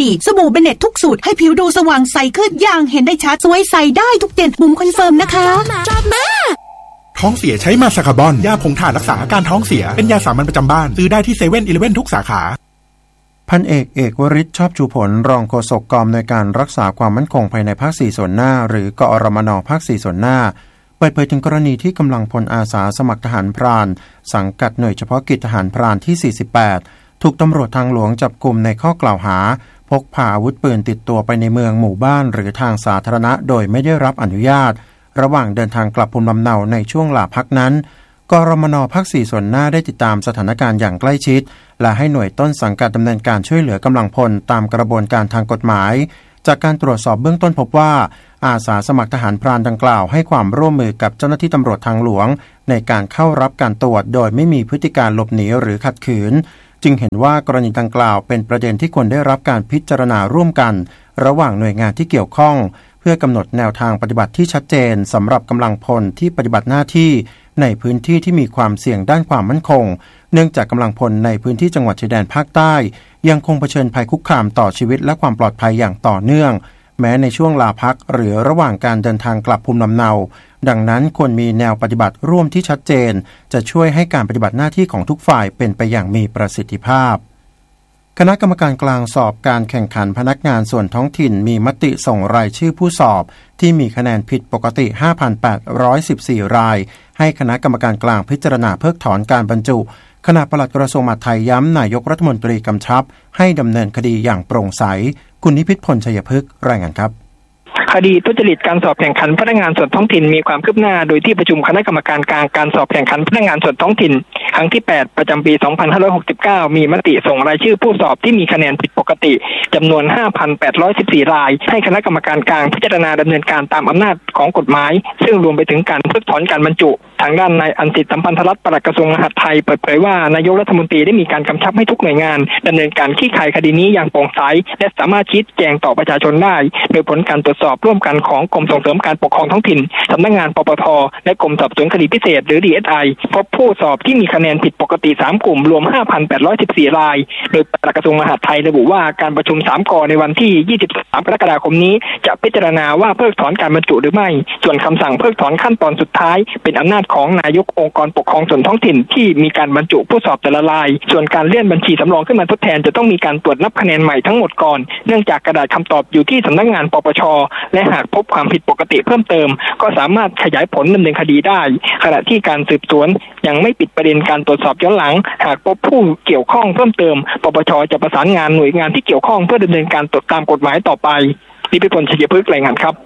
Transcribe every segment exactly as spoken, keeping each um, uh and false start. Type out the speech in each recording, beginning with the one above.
ดีสบู่เบเน็ตทุกสูตรให้ผิวดูสว่างใสขึ้นอย่างเห็นได้ชัดสวยใสได้ทุกเย็นบุ๋มคอนเฟิร์มนะคะท้องเสียใช้มาซาคาบอนยาผงถ่านรักษาอาการท้องเสียเป็นยาสามัญประจำบ้านซื้อได้ที่เซเว่นอีเลฟเว่นทุกสาขาพันเอกเอกวริศชอบชูผลรองโฆษกกองอำนวยการรักษาความมั่นคงภายในภาคสี่ส่วนหน้าหรือกอรมนภาคสี่ส่วนหน้าเปิดเผยถึงกรณีที่กำลังพลอาสาสมัครทหารพรานสังกัดหน่วยเฉพาะกิจทหารพรานที่สี่สิบแปดถูกตำรวจทางหลวงจับกุมในข้อกล่าวหาพกพาอาวุธปืนติดตัวไปในเมืองหมู่บ้านหรือทางสาธารณะโดยไม่ได้รับอนุญาตระหว่างเดินทางกลับภูมิลำเนาในช่วงลาพักนั้นกรมนภาคสี่ส่วนหน้าได้ติดตามสถานการณ์อย่างใกล้ชิดและให้หน่วยต้นสังกัดดำเนินการช่วยเหลือกำลังพลตามกระบวนการทางกฎหมายจากการตรวจสอบเบื้องต้นพบว่าอาสาสมัครทหารพรานดังกล่าวให้ความร่วมมือกับเจ้าหน้าที่ตำรวจทางหลวงในการเข้ารับการตรวจโดยไม่มีพฤติการหลบหนีหรือขัดขืนจึงเห็นว่ากรณีดังกล่าวเป็นประเด็นที่ควรได้รับการพิจารณาร่วมกันระหว่างหน่วยงานที่เกี่ยวข้องเพื่อกำหนดแนวทางปฏิบัติที่ชัดเจนสำหรับกำลังพลที่ปฏิบัติหน้าที่ในพื้นที่ที่มีความเสี่ยงด้านความมั่นคงเนื่องจากกำลังพลในพื้นที่จังหวัดชายแดนภาคใต้ยังคงเผชิญภัยคุกคามต่อชีวิตและความปลอดภัยอย่างต่อเนื่องแม้ในช่วงลาพักหรือระหว่างการเดินทางกลับภูมิลำเนาดังนั้นควรมีแนวปฏิบัติร่วมที่ชัดเจนจะช่วยให้การปฏิบัติหน้าที่ของทุกฝ่ายเป็นไปอย่างมีประสิทธิภาพคณะกรรมการกลางสอบการแข่งขันพนักงานส่วนท้องถิ่นมีมติส่งรายชื่อผู้สอบที่มีคะแนนผิดปกติ ห้าพันแปดร้อยสิบสี่ รายให้คณะกรรมการกลางพิจารณาเพิกถอนการบรรจุขณะปลัดกระทรวงมหาดไทยย้ำนายกรัฐมนตรีกำชับให้ดำเนินคดีอย่างโปร่งใสคุณนิพิษพลชัยพฤกษ์รายงานครับคดีทุจริตการสอบแข่งขันพนักงานส่วนท้องถิ่นมีความคืบหน้าโดยที่ประชุมคณะกรรมการกลางการสอบแข่งขันพนักงานส่วนท้องถิ่นครั้งที่แปดประจำปีสองพันห้าร้อยหกสิบเก้ามีมติส่งรายชื่อผู้สอบที่มีคะแนนผิดปกติจำนวน ห้าพันแปดร้อยสิบสี่ รายให้คณะกรรมการกลางพิจารณาดำเนินการตามอำนาจของกฎหมายซึ่งรวมไปถึงการเพิกถอนการบรรจุทางด้านนายอันสิทธิ์สัมพันธรัตน์ปลัดกระทรวงมหาดไทยเปิดเผยว่านายกรัฐมนตรีได้มีการกำชับให้ทุกหน่วยงานดำเนินการคลี่คลายคดีนี้อย่างโปร่งใสและสามารถชี้แจงต่อประชาชนได้โดยผลการตรวจสอบร่วมกันของกรมส่งเสริมการปกครองท้องถิ่นสำนักงานปปทและกรมสอบสวนคดีพิเศษหรือ ดี เอส ไอ พบผู้สอบที่มีคะแนนผิดปกติสามกลุ่มรวม ห้าพันแปดร้อยสิบสี่ รายโดยปลัดกระทรวงมหาดไทยระบุว่าการประชุมสามกในวันที่ยี่สิบสามกรกฎาคมนี้จะพิจารณาว่าเพิกถอนการบรรจุหรือไม่ส่วนคำสั่งเพิกถอนขั้นตอนสุดท้ายเป็นอำนาจของนายกองค์กรปกครองส่วนท้องถิ่นที่มีการบรรจุผู้สอบแต่ละรายส่วนการเลื่อนบัญชีสำรองขึ้นมาทดแทนจะต้องมีการตรวจนับคะแนนใหม่ทั้งหมดก่อนเนื่องจากกระดาษคำตอบอยู่ที่สำนักงานปปชและหากพบความผิดปกติเพิ่มเติมก็สามารถขยายผลดำเนินคดีได้ขณะที่การสืบสวนยังไม่ปิดประเด็นการตรวจสอบย้อนหลังหากพบผู้เกี่ยวข้องเพิ่มเติมปปชจะประสานงานหน่วยงานที่เกี่ยวข้องเพื่อดำเนินการตรวจตามกฎหมายต่อไปนิพิพลชัยพฤกษ์รายงานครับ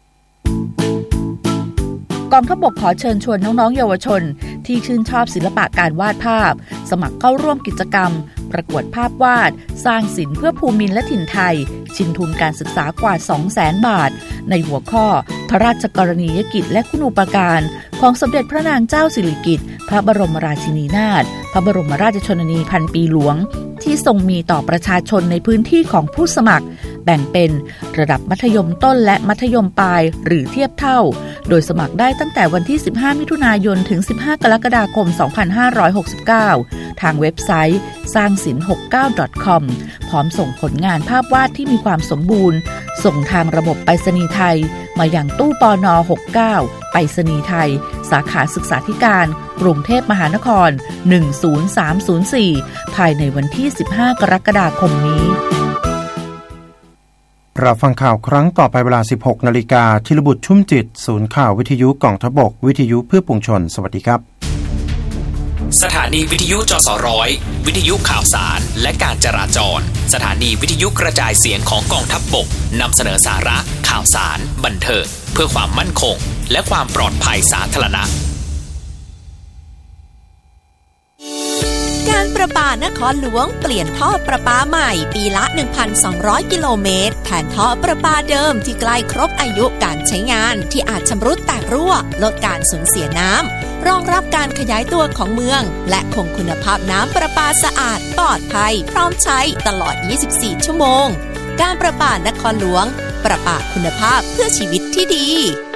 กองทัพบกขอเชิญชวนน้องๆเยาวชนที่ชื่นชอบศิลปะการวาดภาพสมัครเข้าร่วมกิจกรรมประกวดภาพวาดสร้างศิลป์เพื่อภูมินและถิ่นไทยชิงทุนการศึกษากว่า สองแสน บาทในหัวข้อพระราชกรณียกิจและคุณูปการของสมเด็จพระนางเจ้าสิริกิติ์พระบรมราชินีนาถพระบรมราชชนนีพันปีหลวงที่ทรงมีต่อประชาชนในพื้นที่ของผู้สมัครแบ่งเป็นระดับมัธยมต้นและมัธยมปลายหรือเทียบเท่าโดยสมัครได้ตั้งแต่วันที่สิบห้ามิถุนายนถึงสิบห้ากรกฎาคมสองพันห้าร้อยหกสิบเก้าทางเว็บไซต์สร้างศิลป์ หกสิบเก้า ดอท คอม พร้อมส่งผลงานภาพวาดที่มีความสมบูรณ์ส่งทางระบบไปรษณีย์ไทยมาอย่างตู้ปนหกสิบเก้าไปรษณีย์ไทยสาขาศึกษาธิการกรุงเทพมหานครหนึ่งศูนย์สามศูนย์สี่ภายในวันที่สิบห้ากรกฎาคมนี้รับฟังข่าวครั้งต่อไปเวลา สิบหกนาฬิกา ธีรบุตรชุ่มจิตศูนย์ข่าววิทยุกองทัพบกวิทยุเพื่อปวงชนสวัสดีครับสถานีวิทยุจสร้อยวิทยุข่าวสารและการจราจรสถานีวิทยุกระจายเสียงของกองทัพบกนำเสนอสาระข่าวสารบันเทิงเพื่อความมั่นคงและความปลอดภัยสาธารณะการประปานครหลวงเปลี่ยนท่อประปาใหม่ปีละ หนึ่งพันสองร้อย กิโลเมตรแทนท่อประปาเดิมที่ใกล้ครบอายุการใช้งานที่อาจชำรุดแตกรั่วลดการสูญเสียน้ำรองรับการขยายตัวของเมืองและคงคุณภาพน้ำประปาสะอาดปลอดภัยพร้อมใช้ตลอดยี่สิบสี่ชั่วโมงการประปานครหลวงประปาคุณภาพเพื่อชีวิตที่ดี